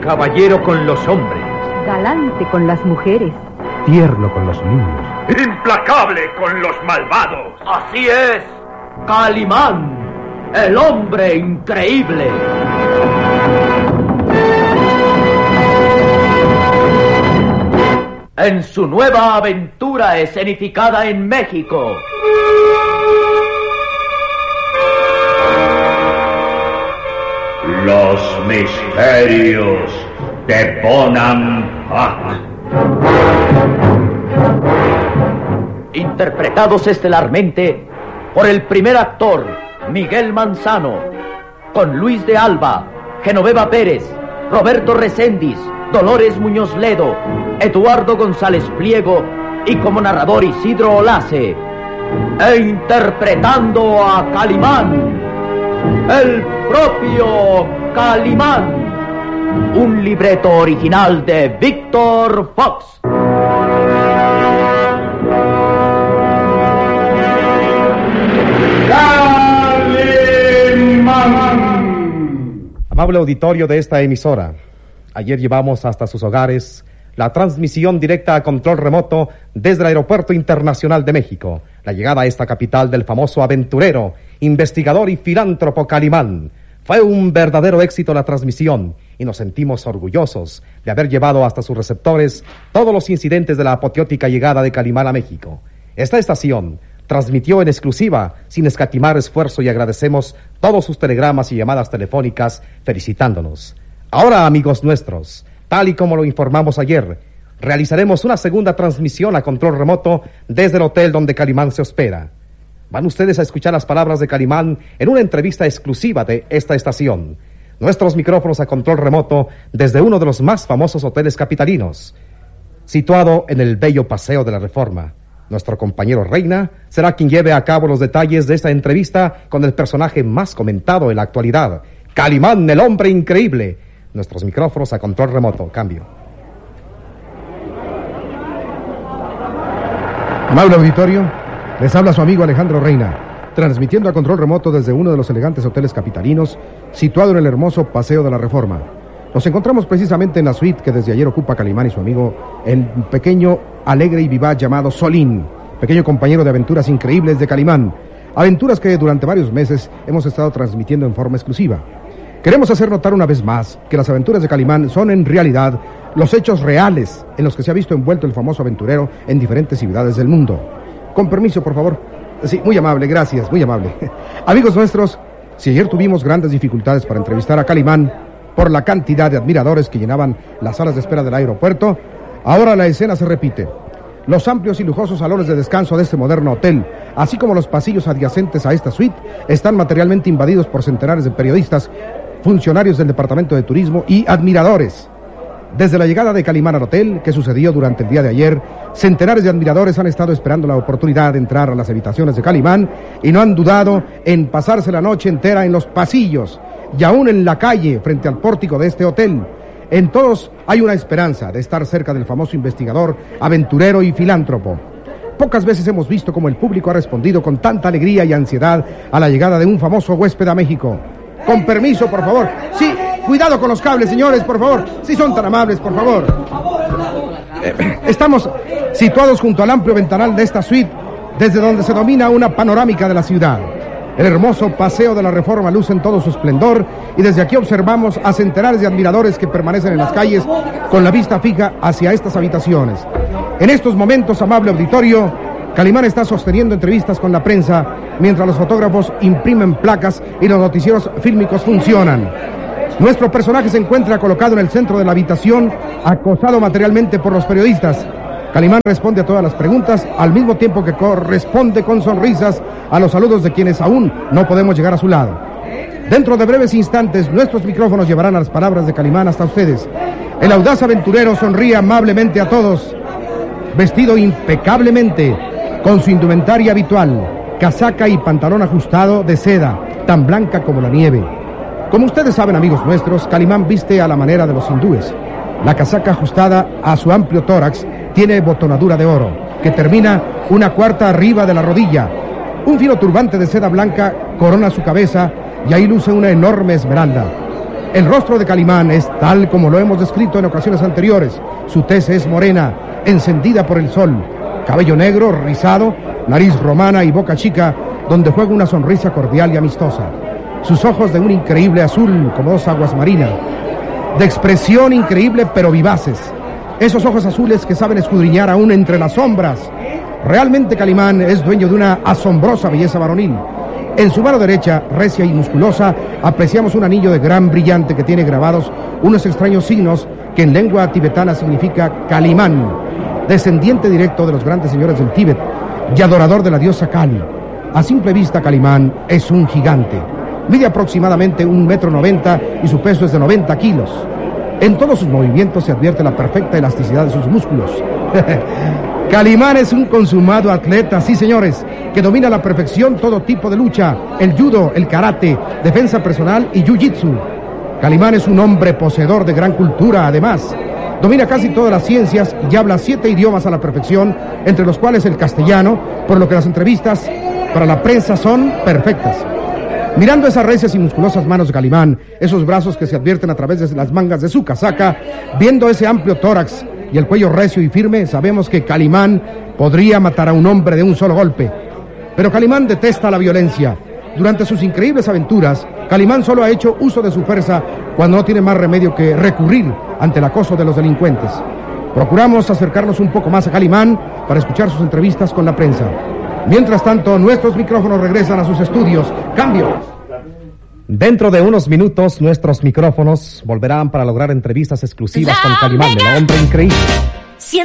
Caballero con los hombres. Galante con las mujeres. Tierno con los niños. Implacable con los malvados. Así es, Calimán, el hombre increíble. En su nueva aventura escenificada en México. Los misterios de Bonampak. Interpretados estelarmente por el primer actor, Miguel Manzano, con Luis de Alba, Genoveva Pérez, Roberto Recendis, Dolores Muñoz Ledo, Eduardo González Pliego y como narrador Isidro Olace. E interpretando a Calimán, el propio Calimán. Un libreto original de Víctor Fox. Amable auditorio de esta emisora, ayer llevamos hasta sus hogares la transmisión directa a control remoto desde el Aeropuerto Internacional de México, la llegada a esta capital del famoso aventurero, investigador y filántropo Calimán. Fue un verdadero éxito la transmisión y nos sentimos orgullosos de haber llevado hasta sus receptores todos los incidentes de la apoteótica llegada de Calimán a México. Esta estación transmitió en exclusiva, sin escatimar esfuerzo, y agradecemos todos sus telegramas y llamadas telefónicas felicitándonos. Ahora, amigos nuestros, tal y como lo informamos ayer, realizaremos una segunda transmisión a control remoto desde el hotel donde Calimán se hospeda. Van ustedes a escuchar las palabras de Calimán en una entrevista exclusiva de esta estación. Nuestros micrófonos a control remoto desde uno de los más famosos hoteles capitalinos, situado en el bello Paseo de la Reforma. Nuestro compañero Reina será quien lleve a cabo los detalles de esta entrevista con el personaje más comentado en la actualidad, Calimán, el hombre increíble. Nuestros micrófonos a control remoto. Cambio. Amable auditorio, les habla su amigo Alejandro Reina, transmitiendo a control remoto desde uno de los elegantes hoteles capitalinos, situado en el hermoso Paseo de la Reforma. Nos encontramos precisamente en la suite que desde ayer ocupa Calimán y su amigo, el pequeño, alegre y vivaz llamado Solín, pequeño compañero de aventuras increíbles de Calimán, aventuras que durante varios meses hemos estado transmitiendo en forma exclusiva. Queremos hacer notar una vez más que las aventuras de Calimán son en realidad los hechos reales en los que se ha visto envuelto el famoso aventurero en diferentes ciudades del mundo. Con permiso, por favor. Sí, muy amable, gracias, muy amable. Amigos nuestros, si ayer tuvimos grandes dificultades para entrevistar a Calimán por la cantidad de admiradores que llenaban las salas de espera del aeropuerto, ahora la escena se repite. Los amplios y lujosos salones de descanso de este moderno hotel, así como los pasillos adyacentes a esta suite, están materialmente invadidos por centenares de periodistas, funcionarios del Departamento de Turismo y admiradores. Desde la llegada de Calimán al hotel, que sucedió durante el día de ayer, centenares de admiradores han estado esperando la oportunidad de entrar a las habitaciones de Calimán y no han dudado en pasarse la noche entera en los pasillos y aún en la calle frente al pórtico de este hotel. En todos hay una esperanza de estar cerca del famoso investigador, aventurero y filántropo. Pocas veces hemos visto cómo el público ha respondido con tanta alegría y ansiedad a la llegada de un famoso huésped a México. Con permiso, por favor. Sí, cuidado con los cables, señores, por favor. Si son tan amables, por favor. Estamos situados junto al amplio ventanal de esta suite, desde donde se domina una panorámica de la ciudad. El hermoso Paseo de la Reforma luce en todo su esplendor y desde aquí observamos a centenares de admiradores que permanecen en las calles con la vista fija hacia estas habitaciones. En estos momentos, amable auditorio, Calimán está sosteniendo entrevistas con la prensa mientras los fotógrafos imprimen placas y los noticieros fílmicos funcionan. Nuestro personaje se encuentra colocado en el centro de la habitación, acosado materialmente por los periodistas. Calimán responde a todas las preguntas, al mismo tiempo que corresponde con sonrisas a los saludos de quienes aún no podemos llegar a su lado. Dentro de breves instantes, nuestros micrófonos llevarán las palabras de Calimán hasta ustedes. El audaz aventurero sonríe amablemente a todos, vestido impecablemente, con su indumentaria habitual, casaca y pantalón ajustado de seda, tan blanca como la nieve. Como ustedes saben, amigos nuestros, Calimán viste a la manera de los hindúes. La casaca ajustada a su amplio tórax tiene botonadura de oro, que termina una cuarta arriba de la rodilla. Un fino turbante de seda blanca corona su cabeza y ahí luce una enorme esmeralda. El rostro de Calimán es tal como lo hemos descrito en ocasiones anteriores. Su tez es morena, encendida por el sol, cabello negro, rizado, nariz romana y boca chica, donde juega una sonrisa cordial y amistosa. Sus ojos de un increíble azul, como dos aguas marinas, de expresión increíble pero vivaces. Esos ojos azules que saben escudriñar aún entre las sombras. Realmente Calimán es dueño de una asombrosa belleza varonil. En su mano derecha, recia y musculosa, apreciamos un anillo de gran brillante que tiene grabados unos extraños signos que en lengua tibetana significa Calimán, descendiente directo de los grandes señores del Tíbet y adorador de la diosa Kali. A simple vista, Calimán es un gigante. Mide aproximadamente 1,90 m y su peso es de 90 kilos. En todos sus movimientos se advierte la perfecta elasticidad de sus músculos. Calimán es un consumado atleta, sí señores, que domina a la perfección todo tipo de lucha, el judo, el karate, defensa personal y jiu-jitsu. Calimán es un hombre poseedor de gran cultura, además. Domina casi todas las ciencias y habla 7 idiomas a la perfección, entre los cuales el castellano, por lo que las entrevistas para la prensa son perfectas. Mirando esas recias y musculosas manos de Calimán, esos brazos que se advierten a través de las mangas de su casaca, viendo ese amplio tórax y el cuello recio y firme, sabemos que Calimán podría matar a un hombre de un solo golpe. Pero Calimán detesta la violencia. Durante sus increíbles aventuras, Calimán solo ha hecho uso de su fuerza cuando no tiene más remedio que recurrir ante el acoso de los delincuentes. Procuramos acercarnos un poco más a Calimán para escuchar sus entrevistas con la prensa. Mientras tanto, nuestros micrófonos regresan a sus estudios. ¡Cambio! Dentro de unos minutos, nuestros micrófonos volverán para lograr entrevistas exclusivas con Calimán, el hombre increíble.